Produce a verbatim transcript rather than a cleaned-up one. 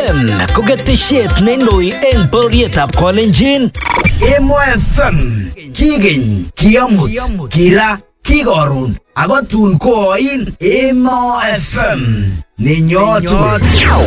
M ko ketesiet neindoi eng borietab Kolenjin. Emo F M kigeny, kiamut, kira, kikorun ako tun koin Emo F M nenyotu.